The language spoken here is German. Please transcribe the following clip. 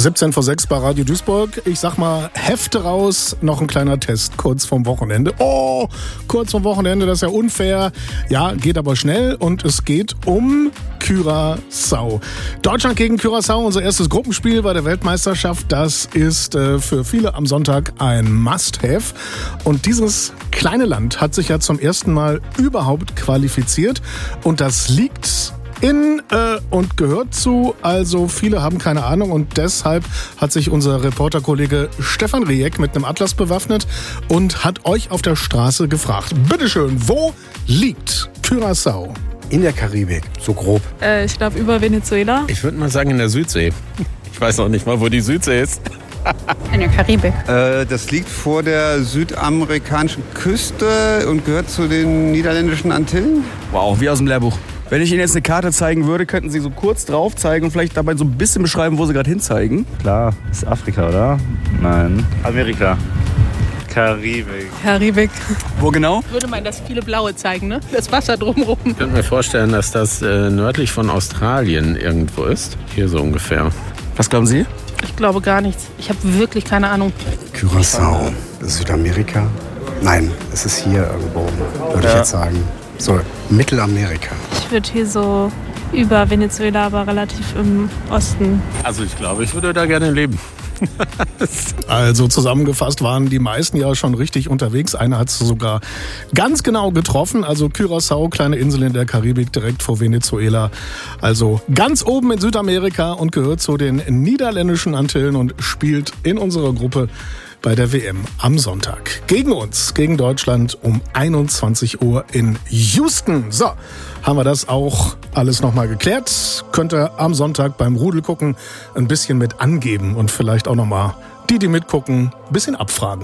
17:06 bei Radio Duisburg. Ich sag mal, Hefte raus, noch ein kleiner Test kurz vorm Wochenende. Oh, kurz vorm Wochenende, das ist ja unfair. Ja, geht aber schnell und es geht um Curaçao. Deutschland gegen Curaçao, unser erstes Gruppenspiel bei der Weltmeisterschaft. Das ist für viele am Sonntag ein Must-Have. Und dieses kleine Land hat sich ja zum ersten Mal überhaupt qualifiziert. Und das liegt und gehört zu, also viele haben keine Ahnung und deshalb hat sich unser Reporterkollege Stefan Rieck mit einem Atlas bewaffnet und hat euch auf der Straße gefragt. Bitteschön, wo liegt Curaçao? In der Karibik, so grob. Ich glaube über Venezuela. Ich würde mal sagen in der Südsee. Ich weiß noch nicht mal, wo die Südsee ist. In der Karibik. Das liegt vor der südamerikanischen Küste und gehört zu den niederländischen Antillen. Wow, wie aus dem Lehrbuch. Wenn ich Ihnen jetzt eine Karte zeigen würde, könnten Sie so kurz drauf zeigen und vielleicht dabei so ein bisschen beschreiben, wo Sie gerade hinzeigen. Klar, ist Afrika, oder? Nein. Amerika. Karibik. Wo genau? Würde man das viele Blaue zeigen, ne? Das Wasser drumherum. Ich könnte mir vorstellen, dass das nördlich von Australien irgendwo ist. Hier so ungefähr. Was glauben Sie? Ich glaube gar nichts. Ich habe wirklich keine Ahnung. Curaçao, Südamerika? Nein, es ist hier irgendwo, würde ich jetzt sagen. So, Mittelamerika. Ich würde hier so über Venezuela, aber relativ im Osten. Also ich glaube, ich würde da gerne leben. Also zusammengefasst waren die meisten ja schon richtig unterwegs. Einer hat es sogar ganz genau getroffen. Also Curaçao, kleine Insel in der Karibik, direkt vor Venezuela. Also ganz oben in Südamerika und gehört zu den niederländischen Antillen und spielt in unserer Gruppe bei der WM am Sonntag. Gegen uns, gegen Deutschland um 21 Uhr in Houston. So, haben wir das auch alles nochmal geklärt. Könnt ihr am Sonntag beim Rudel gucken, ein bisschen mit angeben und vielleicht auch nochmal die mitgucken, ein bisschen abfragen.